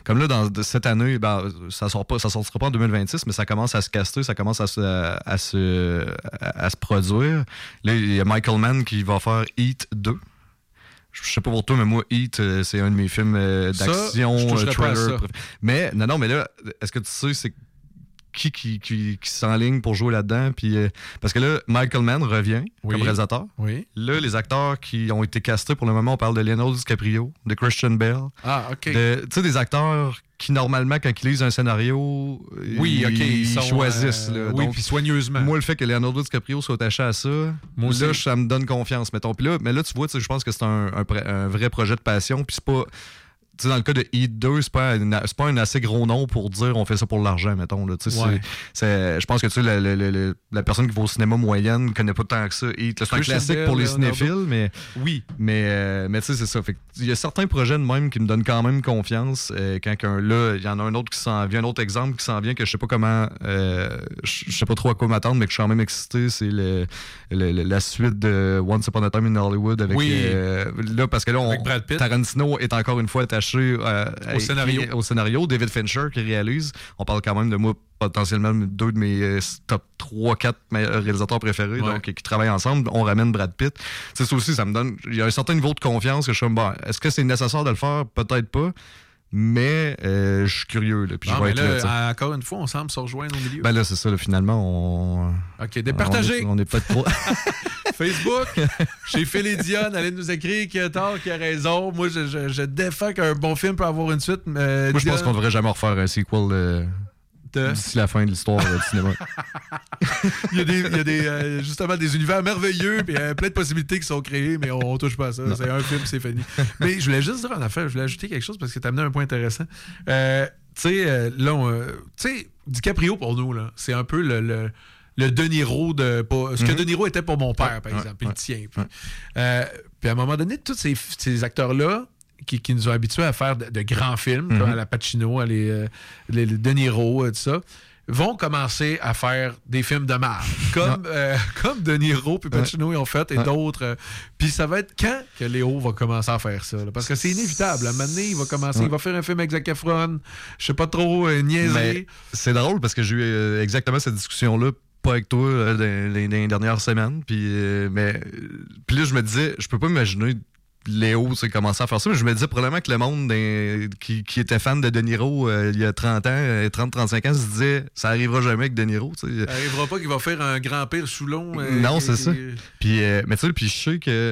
comme là, cette année, ça sortira pas en 2026, mais ça commence à se caster, ça commence à se produire. Là, il y a Michael Mann qui va faire Heat 2. Je sais pas pour toi, mais moi, Heat, c'est un de mes films d'action, trailer. Mais là, est-ce que tu sais, c'est qui s'enligne pour jouer là-dedans? Puis, parce que là, Michael Mann revient comme réalisateur. Oui. Là, les acteurs qui ont été castés pour le moment, on parle de Leonardo DiCaprio, de Christian Bale. Ah, OK. Tu sais, des acteurs qui, normalement, quand ils lisent un scénario, ils choisissent. Donc, puis soigneusement. Moi, le fait que Leonardo DiCaprio soit attaché à ça, là, ça me donne confiance, mettons. Puis là, mais là, tu vois, je pense que c'est un vrai projet de passion, puis c'est pas... Tu sais, dans le cas de Heat 2, c'est pas un assez gros nom pour dire on fait ça pour l'argent, mettons. Là. Je pense que tu sais, la personne qui va au cinéma moyenne ne connaît pas tant que ça. Heat, c'est un classique pour les cinéphiles, mais oui. Mais tu sais, c'est ça. Fait il y a certains projets de même qui me donnent quand même confiance. Là, il y en a un autre qui s'en vient, un autre exemple qui s'en vient que je sais pas comment, je sais pas trop à quoi m'attendre, mais que je suis quand même excité. C'est la suite de Once Upon a Time in Hollywood avec là, parce que là, Tarantino est encore une fois attaché au scénario. David Fincher qui réalise. On parle quand même de moi, potentiellement deux de mes top 3-4 réalisateurs préférés, donc qui travaillent ensemble. On ramène Brad Pitt. C'est ça aussi, ça me donne... Il y a un certain niveau de confiance que je suis comme, est-ce que c'est nécessaire de le faire? Peut-être pas. Mais je suis curieux. Là, puis je vais être là, encore une fois, on semble se rejoindre au milieu. Ben là, c'est ça. Là, finalement, OK, départagez. On n'est pas trop... Facebook, chez Phil Dion, allez nous écrire qui a tort, qui a raison. Moi, je défends qu'un bon film peut avoir une suite. Moi, je pense qu'on devrait jamais refaire un sequel d'ici la fin de l'histoire du cinéma. Il y a justement des univers merveilleux et plein de possibilités qui sont créées, mais on touche pas à ça. C'est un film, c'est fini. Mais je voulais juste dire en affaire, je voulais ajouter quelque chose parce que tu as amené un point intéressant. Tu sais, DiCaprio pour nous, là, c'est un peu le De Niro ce que De Niro était pour mon père, par exemple, puis le tien. Puis à un moment donné, tous ces acteurs-là qui nous ont habitués à faire de grands films, comme à la Pacino, les De Niro, tout ça, vont commencer à faire des films de marde, comme De Niro puis Pacino ils ont fait, et d'autres. Puis ça va être quand que Léo va commencer à faire ça? Là? Parce que c'est inévitable. À un moment donné, il va commencer, il va faire un film avec Zac Efron, je sais pas trop, niaiser. C'est drôle parce que j'ai eu exactement cette discussion-là, pas avec toi, les dernières semaines. Puis là, je me disais, je peux pas imaginer Léo commencer à faire ça, mais je me disais probablement que le monde qui était fan de Niro il y a 30 ans, 30-35 ans, se disait ça arrivera jamais avec De Niro. Ça arrivera pas qu'il va faire un grand pire sous long. Non, c'est ça. Puis, mais tu sais, puis je sais que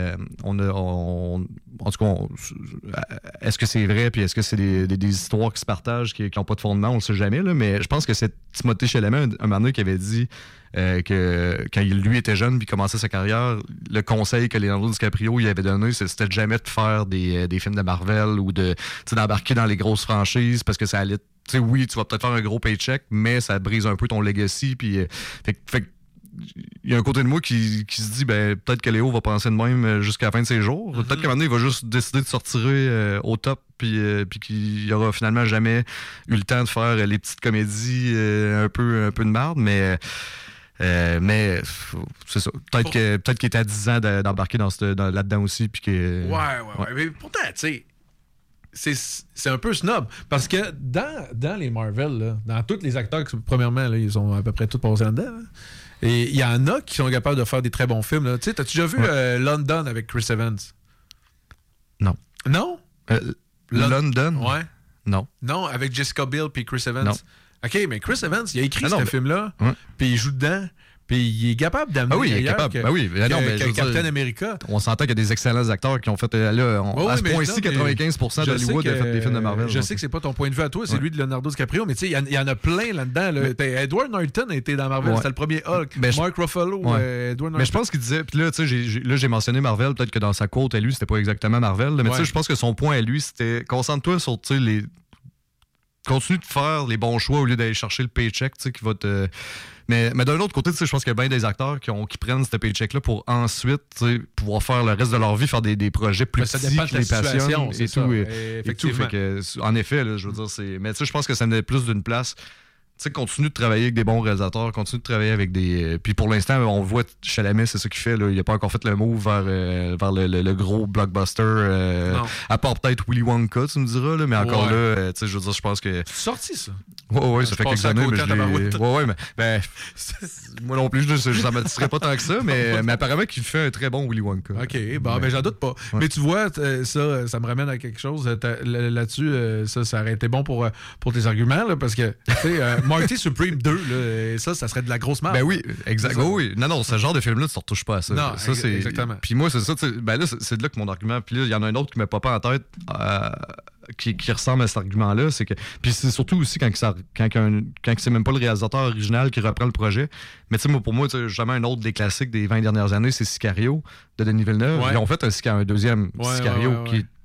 en tout cas, est-ce que c'est vrai, puis est-ce que c'est des histoires qui se partagent, qui n'ont pas de fondement, on le sait jamais, là, mais je pense que c'est Timothée Chalamet, un moment donné, qui avait dit que quand lui était jeune puis commençait sa carrière, le conseil que Leonardo DiCaprio lui avait donné, c'était de jamais de faire des films de Marvel ou d'embarquer dans les grosses franchises parce que ça allait... oui, tu vas peut-être faire un gros paycheck, mais ça brise un peu ton legacy. Puis, il y a un côté de moi qui se dit peut-être que Léo va penser de même jusqu'à la fin de ses jours. Peut-être qu'à un moment donné, il va juste décider de sortir au top puis qu'il aura finalement jamais eu le temps de faire les petites comédies un peu de marde, mais c'est ça. Peut-être qu'il était à 10 ans d'embarquer là-dedans aussi. Puis que, ouais. Mais pourtant, tu sais, c'est un peu snob. Parce que dans les Marvel, là, dans tous les acteurs, premièrement, là, ils ont à peu près tous passé en dedans. Là. Et il y en a qui sont capables de faire des très bons films. Tu sais, t'as-tu déjà vu London avec Chris Evans? Non. Non? London? Ouais. Non. Non, avec Jessica Biel puis Chris Evans? Non. OK, mais Chris Evans, il a écrit ce film-là, puis il joue dedans, puis il est capable d'amener il est capable. que Captain America. On s'entend qu'il y a des excellents acteurs qui ont fait... à ce point-ci, 95% d'Hollywood a fait des films de Marvel. Je sais que c'est pas ton point de vue à toi, c'est celui de Leonardo DiCaprio, mais tu sais, il y en a plein là-dedans. Là. Edward Norton était dans Marvel, c'était le premier Hulk. Mark Ruffalo, Edward Norton. Mais je pense qu'il disait... Puis là, tu sais, j'ai mentionné Marvel, peut-être que dans sa quote à lui, c'était pas exactement Marvel, mais tu sais, je pense que son point à lui, c'était... Concentre-toi sur, tu sais, les... Continue de faire les bons choix au lieu d'aller chercher le paycheck, tu sais, qui va te... Mais d'un autre côté, tu sais, je pense qu'il y a bien des acteurs qui prennent ce paycheck-là pour ensuite, tu sais, pouvoir faire le reste de leur vie, faire des projets plus petits qui les passionnent et tout. Et tout. Fait que, en effet, là, je veux dire, c'est... Mais tu sais, je pense que ça venait plus d'une place sais, continue de travailler avec des bons réalisateurs, continue de travailler avec des... Puis pour l'instant, on voit Chalamet, c'est ça qu'il fait. Là. Il n'a pas encore fait le move vers le gros blockbuster. À part peut-être Willy Wonka, tu me diras. Là, mais encore là, tu sais, je veux dire, je pense que... C'est sorti, ça? Ouais, ça fait quelques années. Mais moi non plus, ça ne m'attirerait pas tant que ça. Mais apparemment qu'il fait un très bon Willy Wonka. OK, ben j'en doute pas. Ouais. Mais tu vois, ça me ramène à quelque chose. Là-dessus, ça aurait été bon pour tes arguments. Là, parce que, tu sais, Marty Supreme 2, là, ça serait de la grosse merde. Ben oui, exactement. Oui. Non, ce genre de film-là, tu ne retouches pas à ça. Non, ça, c'est... exactement. Puis moi, c'est ça. Ben là, c'est de là que mon argument. Puis là, il y en a un autre qui ne met pas en tête. Qui ressemble à cet argument-là, c'est que. Puis c'est surtout aussi quand c'est même pas le réalisateur original qui reprend le projet. Mais tu sais, pour moi, jamais un autre des classiques des 20 dernières années, c'est Sicario de Denis Villeneuve. Ils ont fait un deuxième Sicario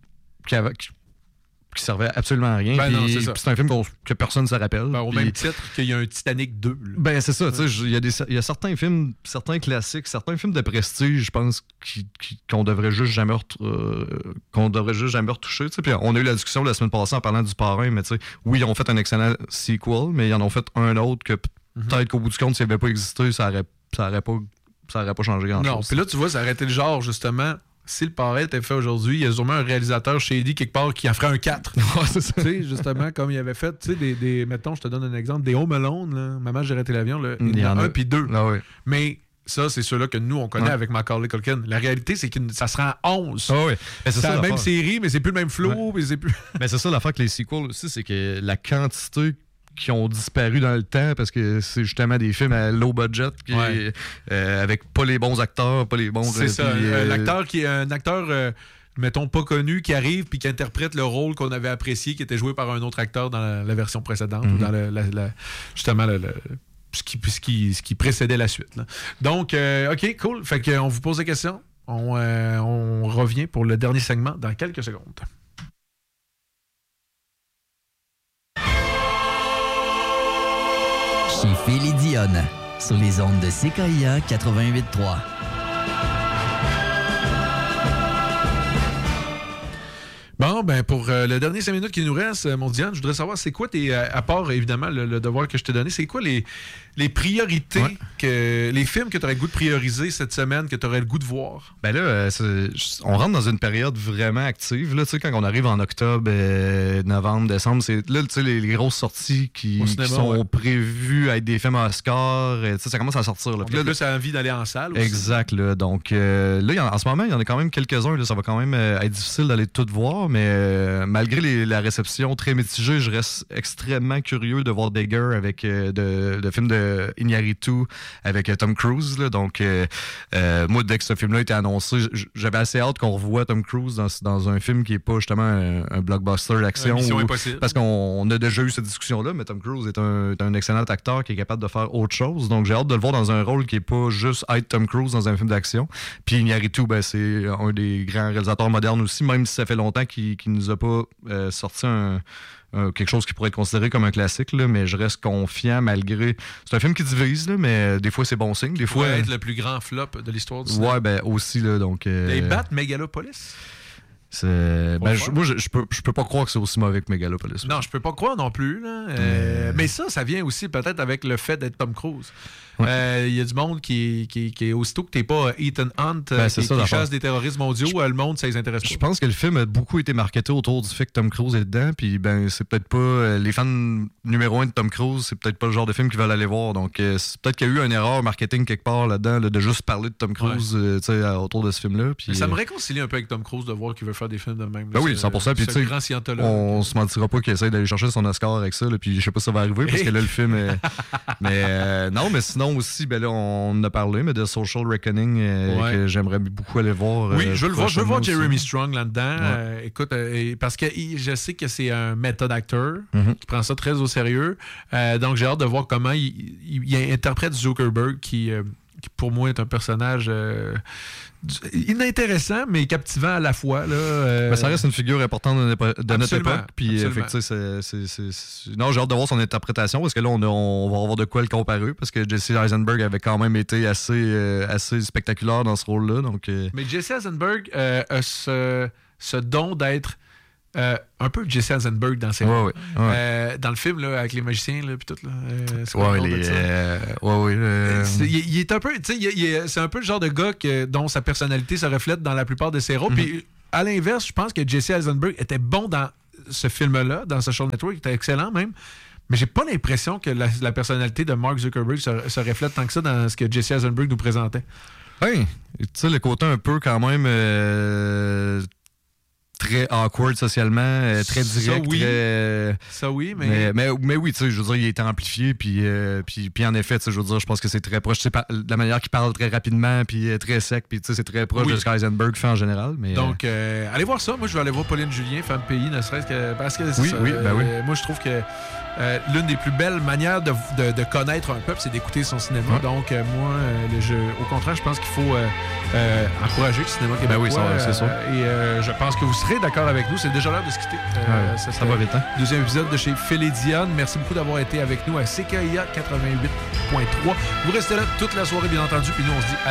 qui servait absolument à rien. C'est un film que personne ne se rappelle. Au même titre qu'il y a un Titanic 2. Là. Ben c'est ça, tu sais, il y a certains films, certains classiques, certains films de prestige, je pense, qu'on devrait juste jamais retoucher. Puis on a eu la discussion la semaine passée en parlant du Parrain, mais tu sais, oui, ils ont fait un excellent sequel, mais ils en ont fait un autre que peut-être qu'au bout du compte, s'il n'avait pas existé, ça aurait pas changé grand-chose. Non, puis là, tu vois, ça aurait été le genre, justement... Si le Parrain était fait aujourd'hui, il y a sûrement un réalisateur shady quelque part qui en ferait un 4. C'est ça. Tu sais, justement, comme il avait fait, tu sais, mettons, je te donne un exemple, des Home Alone, là, Maman, j'ai raté l'avion, là, il y en a un puis deux. Ah oui. Mais ça, c'est ceux-là que nous, on connaît avec Macaulay Culkin. La réalité, c'est que ça se rend 11. Ah oui. C'est la même série, mais c'est plus le même flow. Mais c'est plus... Mais c'est ça l'affaire avec les sequels aussi, c'est que la quantité qui ont disparu dans le temps parce que c'est justement des films à low budget avec pas les bons acteurs, pas les bons... C'est ça, un acteur mettons, pas connu, qui arrive puis qui interprète le rôle qu'on avait apprécié, qui était joué par un autre acteur dans la version précédente ou dans justement ce qui précédait la suite. Là. Donc, OK, cool. Fait qu'on vous pose des questions. On revient pour le dernier segment dans quelques secondes. Chez Philly Dionne, sur les ondes de CKIA 88.3. Bon, ben pour le dernier 5 minutes qui nous reste, mon Diane, je voudrais savoir, c'est quoi tes, à part évidemment le devoir que je t'ai donné, c'est quoi les priorités, les films que tu aurais le goût de prioriser cette semaine, que tu aurais le goût de voir? Ben là, on rentre dans une période vraiment active. Là, quand on arrive en octobre, novembre, décembre, c'est là les grosses sorties qui sont prévues à être des films Oscar. Ça commence à sortir. Là. On a plus envie d'aller en salle aussi. Exact. Là, donc là, en ce moment, il y en a quand même quelques-uns. Là, ça va quand même être difficile d'aller tout voir, mais malgré la réception très mitigée, je reste extrêmement curieux de voir Dagger avec de films de Iñárritu avec Tom Cruise. Là. Donc, moi, dès que ce film-là a été annoncé, j'avais assez hâte qu'on revoie Tom Cruise dans un film qui n'est pas justement un blockbuster d'action. Mission Impossible. Parce qu'on a déjà eu cette discussion-là, mais Tom Cruise est un excellent acteur qui est capable de faire autre chose. Donc, j'ai hâte de le voir dans un rôle qui n'est pas juste être Tom Cruise dans un film d'action. Puis Iñárritu, c'est un des grands réalisateurs modernes aussi, même si ça fait longtemps qu'il nous a pas sorti quelque chose qui pourrait être considéré comme un classique, là, mais je reste confiant malgré... C'est un film qui divise, là, mais des fois, c'est bon signe. Des fois, être le plus grand flop de l'histoire du cinéma. Ouais, ben aussi, là, donc... Les Bat Megalopolis? Moi, je peux pas croire que c'est aussi mauvais que Megalopolis. Non, je peux pas croire non plus. Là. Mais ça vient aussi peut-être avec le fait d'être Tom Cruise. Il y a du monde qui est aussitôt que t'es pas Ethan Hunt qui chasse des terroristes mondiaux, le monde, ça les intéresse pas. Je pense que le film a beaucoup été marketé autour du fait que Tom Cruise est dedans, puis c'est peut-être pas... les fans numéro 1 de Tom Cruise, c'est peut-être pas le genre de film qu'ils veulent aller voir. Donc, c'est peut-être qu'il y a eu une erreur marketing quelque part là-dedans, là, de juste parler de Tom Cruise autour de ce film-là. Puis, ça me réconcilie un peu avec Tom Cruise de voir qu'il veut faire des films de même. Ben oui, 100%. Puis, c'est un grand scientologue. On se mentira pas qu'il essaie d'aller chercher son Oscar avec ça, là, puis je sais pas si ça va arriver, parce que là, le film... mais non, mais sinon aussi, ben là, on en a parlé, mais de Social Reckoning, que j'aimerais beaucoup aller voir. Oui, je veux le voir. Je veux voir Jeremy Strong là-dedans. Écoute, parce que je sais que c'est un méthode acteur qui prend ça très au sérieux. Donc, j'ai hâte de voir comment il interprète Zuckerberg, qui pour moi est un personnage inintéressant, mais captivant à la fois. Là, ça reste une figure importante de notre époque. Puis, non, j'ai hâte de voir son interprétation, parce que là, on va avoir de quoi le comparer, parce que Jesse Eisenberg avait quand même été assez spectaculaire dans ce rôle-là. Donc, mais Jesse Eisenberg a ce don d'être un peu Jesse Eisenberg dans ses Ouais. dans le film, là, avec les magiciens, là, puis tout, là. Il est un peu, tu sais, c'est un peu le genre de gars dont sa personnalité se reflète dans la plupart de ses rôles. Puis, à l'inverse, je pense que Jesse Eisenberg était bon dans ce film-là, dans Social Network, il était excellent même. Mais j'ai pas l'impression que la personnalité de Mark Zuckerberg se reflète tant que ça dans ce que Jesse Eisenberg nous présentait. Oui, tu sais, le côté un peu quand même très awkward socialement, très direct. Ça oui, mais oui, tu sais, je veux dire, il a été amplifié, puis en effet, tu sais, je veux dire, je pense que c'est très proche, tu sais, de la manière qu'il parle très rapidement, puis très sec, puis tu sais, c'est très proche de ce qu'Eisenberg fait en général. Mais, donc, allez voir ça. Moi, je vais aller voir Pauline Julien, Femme Pays, ne serait-ce que parce que oui, moi, je trouve que l'une des plus belles manières de connaître un peuple, c'est d'écouter son cinéma. Donc, moi, au contraire, je pense qu'il faut encourager le cinéma québécois. Ben oui, c'est ça. Et je pense que vous serez d'accord avec nous. C'est déjà l'heure de se quitter. Ça va vite, hein? Deuxième épisode de chez Phil et Diane. Merci beaucoup d'avoir été avec nous à CKIA 88.3. Vous restez là toute la soirée, bien entendu. Puis nous, on se dit à